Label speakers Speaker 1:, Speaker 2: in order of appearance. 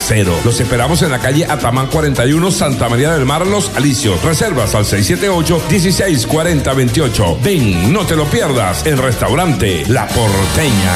Speaker 1: cero. Los esperamos en la calle Atamán 41, Santa María del Mar, Los Alicios. Reservas al 678-164028. Ven, no te lo pierdas, en Restaurante La Porteña.